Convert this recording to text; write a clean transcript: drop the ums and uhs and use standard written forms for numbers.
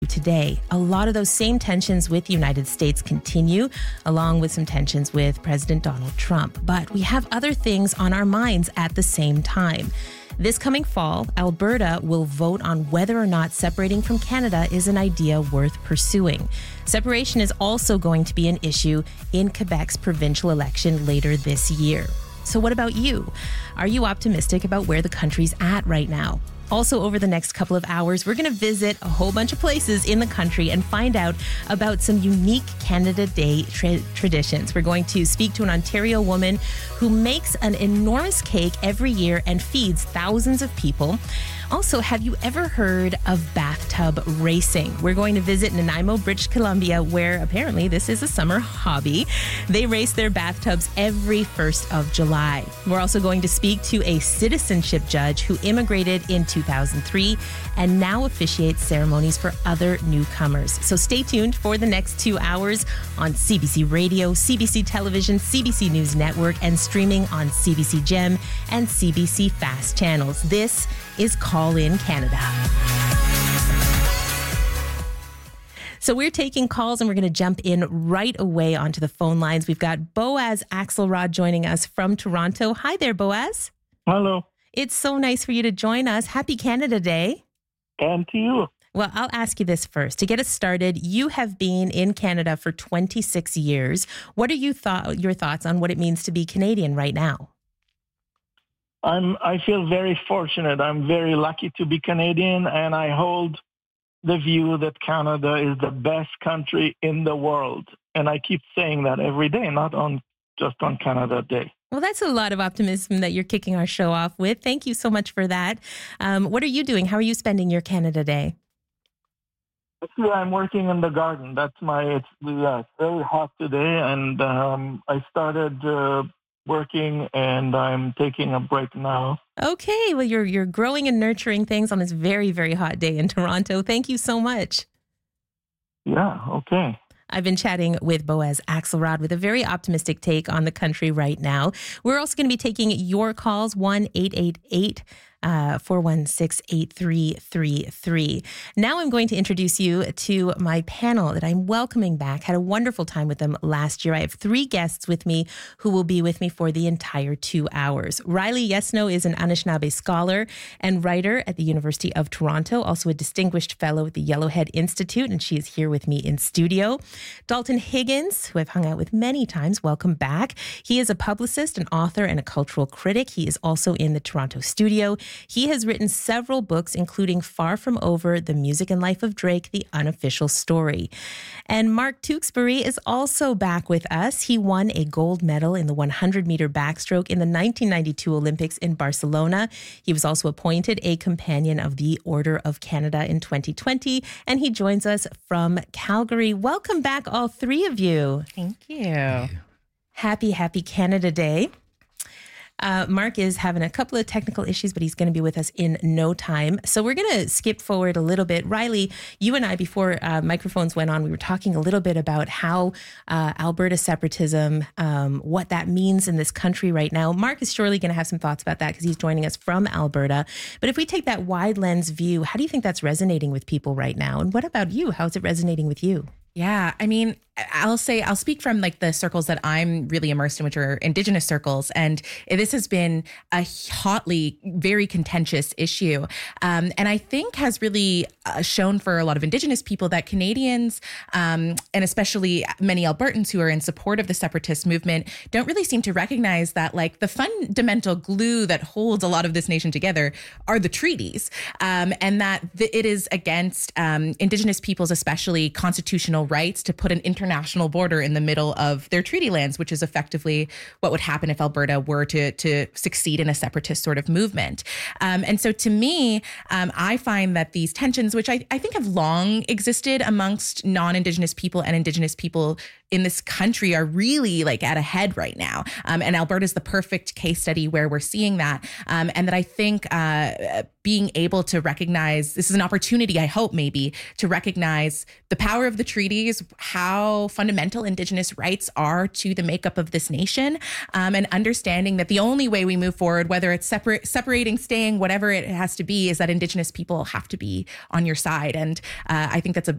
today. A lot of those same tensions with the United States continue, along with some tensions with President Donald Trump. But we have other things on our minds at the same time. This coming fall, Alberta will vote on whether or not separating from Canada is an idea worth pursuing. Separation is also going to be an issue in Quebec's provincial election later this year. So what about you? Are you optimistic about where the country's at right now? Also, over the next couple of hours, we're going to visit a whole bunch of places in the country and find out about some unique Canada Day traditions. We're going to speak to an Ontario woman who makes an enormous cake every year and feeds thousands of people. Also, have you ever heard of bathtub racing? We're going to visit Nanaimo, British Columbia, where apparently this is a summer hobby. They race their bathtubs every 1st of July. We're also going to speak to a citizenship judge who immigrated in 2003 and now officiates ceremonies for other newcomers. So stay tuned for the next 2 hours on CBC Radio, CBC Television, CBC News Network, and streaming on CBC Gem and CBC Fast channels. This is Call in Canada. So we're taking calls and we're going to jump in right away onto the phone lines. We've got Boaz Axelrod joining us from Toronto. Hi there, Boaz. Hello. It's so nice for you to join us. Happy Canada Day. And to you. Well, I'll ask you this first. To get us started, you have been in Canada for 26 years. What are your thoughts on what it means to be Canadian right now? I feel very fortunate. I'm very lucky to be Canadian, and I hold the view that Canada is the best country in the world. And I keep saying that every day, not just on Canada Day. Well, that's a lot of optimism that you're kicking our show off with. Thank you so much for that. What are you doing? How are you spending your Canada Day? Actually, I'm working in the garden. It's very hot today, and I started working, and I'm taking a break now. Okay, well, you're growing and nurturing things on this very, very hot day in Toronto. Thank you so much. Yeah, okay. I've been chatting with Boaz Axelrod with a very optimistic take on the country right now. We're also going to be taking your calls, 1-888-416-8333. Now I'm going to introduce you to my panel that I'm welcoming back. Had a wonderful time with them last year. I have 3 guests with me who will be with me for the entire 2 hours. Riley Yesno is an Anishinaabe scholar and writer at the University of Toronto, also a distinguished fellow at the Yellowhead Institute, and she is here with me in studio. Dalton Higgins, who I've hung out with many times, welcome back. He is a publicist, an author, and a cultural critic. He is also in the Toronto studio. He has written several books, including Far From Over, The Music and Life of Drake, The Unofficial Story. And Mark Tewksbury is also back with us. He won a gold medal in the 100-meter backstroke in the 1992 Olympics in Barcelona. He was also appointed a Companion of the Order of Canada in 2020, and he joins us from Calgary. Welcome back, all 3 of you. Thank you. Happy Canada Day. Mark is having a couple of technical issues, but he's going to be with us in no time. So we're going to skip forward a little bit. Riley, you and I, before microphones went on, we were talking a little bit about how Alberta separatism, what that means in this country right now. Mark is surely going to have some thoughts about that because he's joining us from Alberta. But if we take that wide lens view, how do you think that's resonating with people right now? And what about you? How is it resonating with you? Yeah, I mean, I'll speak from like the circles that I'm really immersed in, which are Indigenous circles. And this has been a hotly, very contentious issue. And I think has really shown for a lot of Indigenous people that Canadians, and especially many Albertans who are in support of the separatist movement, don't really seem to recognize that like the fundamental glue that holds a lot of this nation together are the treaties. And that it is against Indigenous peoples, especially constitutional rights to put an international border in the middle of their treaty lands, which is effectively what would happen if Alberta were to succeed in a separatist sort of movement. And so to me, I find that these tensions, which I think have long existed amongst non-Indigenous people and Indigenous people in this country, are really like at a head right now. And Alberta is the perfect case study where we're seeing that. And that I think being able to recognize, this is an opportunity, I hope maybe, to recognize the power of the treaties, how fundamental Indigenous rights are to the makeup of this nation, and understanding that the only way we move forward, whether it's separating, staying, whatever it has to be, is that Indigenous people have to be on your side. And I think that's